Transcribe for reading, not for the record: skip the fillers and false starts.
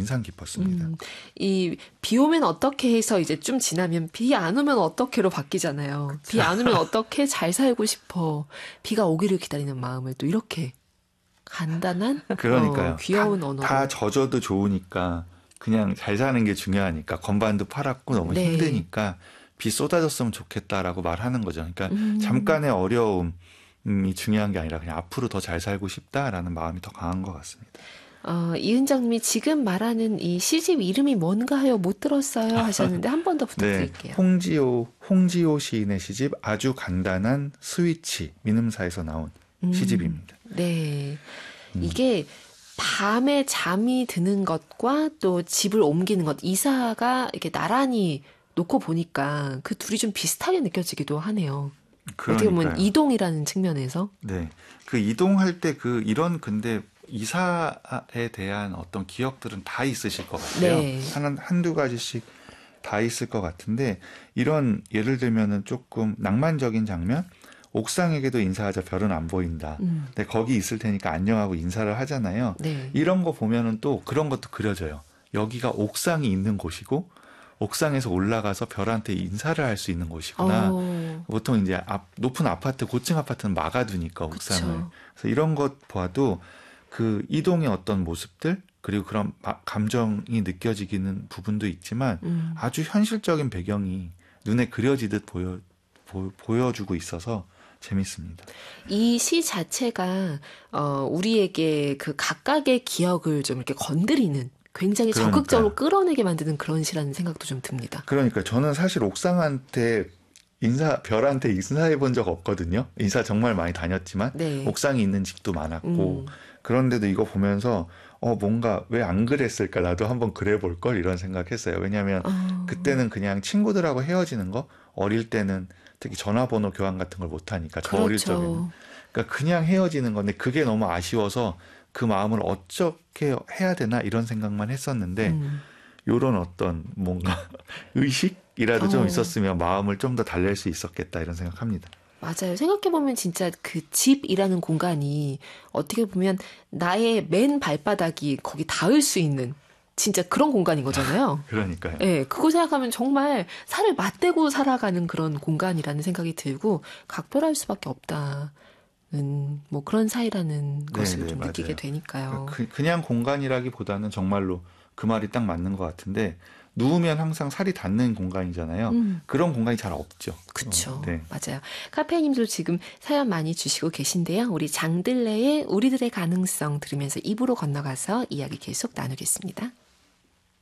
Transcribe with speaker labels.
Speaker 1: 인상 깊었습니다.
Speaker 2: 이 비 오면 어떻게 해서 이제 좀 지나면 비 안 오면 어떻게로 바뀌잖아요. 비 안 오면 어떻게 잘 살고 싶어. 비가 오기를 기다리는 마음을 또 이렇게 간단한
Speaker 1: 그러니까요.
Speaker 2: 귀여운 언어로.
Speaker 1: 다 젖어도 좋으니까 그냥 잘 사는 게 중요하니까 건반도 팔았고 너무
Speaker 2: 네.
Speaker 1: 힘드니까 비 쏟아졌으면 좋겠다라고 말하는 거죠. 그러니까 잠깐의 어려움이 중요한 게 아니라 그냥 앞으로 더 잘 살고 싶다라는 마음이 더 강한 것 같습니다.
Speaker 2: 이은정님이 지금 말하는 이 시집 이름이 뭔가요? 못 들었어요 하셨는데 한 번 더 부탁드릴게요.
Speaker 1: 네, 홍지호 시인의 시집 아주 간단한 스위치 민음사에서 나온 시집입니다.
Speaker 2: 네, 이게 밤에 잠이 드는 것과 또 집을 옮기는 것 이사가 이렇게 나란히 놓고 보니까 그 둘이 좀 비슷하게 느껴지기도 하네요.
Speaker 1: 그러니까요.
Speaker 2: 어떻게 보면 이동이라는 측면에서.
Speaker 1: 네, 그 이동할 때 이런 근데 이사에 대한 어떤 기억들은 다 있으실 것 같아요.
Speaker 2: 네.
Speaker 1: 한두 가지씩 다 있을 것 같은데 이런 예를 들면은 조금 낭만적인 장면 옥상에게도 인사하자 별은 안 보인다. 근데 거기 있을 테니까 안녕하고 인사를 하잖아요.
Speaker 2: 네.
Speaker 1: 이런 거 보면은 또 그런 것도 그려져요. 여기가 옥상이 있는 곳이고 옥상에서 올라가서 별한테 인사를 할 수 있는 곳이구나. 보통 이제 높은 아파트, 고층 아파트는 막아두니까 옥상을.
Speaker 2: 그쵸.
Speaker 1: 그래서 이런 것 봐도 그 이동의 어떤 모습들 그리고 그런 감정이 느껴지기는 부분도 있지만 아주 현실적인 배경이 눈에 그려지듯 보여주고 있어서 재밌습니다.
Speaker 2: 이 시 자체가 우리에게 그 각각의 기억을 좀 이렇게 건드리는 굉장히 적극적으로 끌어내게 만드는 그런 시라는 생각도 좀 듭니다.
Speaker 1: 그러니까 저는 사실 옥상한테 별한테 인사해 본 적 없거든요. 인사 정말 많이 다녔지만
Speaker 2: 네.
Speaker 1: 옥상이 있는 집도 많았고 그런데도 이거 보면서 뭔가 왜 안 그랬을까 나도 한번 그래 볼 걸 이런 생각했어요. 왜냐하면 그때는 그냥 친구들하고 헤어지는 거 어릴 때는 특히 전화번호 교환 같은 걸 못 하니까 저 어릴 적에는 그러니까 그냥 헤어지는 건데 그게 너무 아쉬워서 그 마음을 어떻게 해야 되나 이런 생각만 했었는데 이런 어떤 뭔가 의식이라도 좀 있었으면 마음을 좀 더 달랠 수 있었겠다 이런 생각합니다.
Speaker 2: 맞아요. 생각해보면 진짜 그 집이라는 공간이 어떻게 보면 나의 맨 발바닥이 거기 닿을 수 있는 진짜 그런 공간인 거잖아요.
Speaker 1: 그러니까요.
Speaker 2: 네, 그거 생각하면 정말 살을 맞대고 살아가는 그런 공간이라는 생각이 들고 각별할 수밖에 없다는 뭐 그런 사이라는 것을 좀 느끼게 되니까요.
Speaker 1: 그냥 공간이라기보다는 정말로 그 말이 딱 맞는 것 같은데 누우면 항상 살이 닿는 공간이잖아요. 그런 공간이 잘 없죠.
Speaker 2: 그렇죠.
Speaker 1: 네.
Speaker 2: 맞아요. 카페님도 지금 사연 많이 주시고 계신데요. 우리 장들레의 우리들의 가능성 들으면서 입으로 건너가서 이야기 계속 나누겠습니다.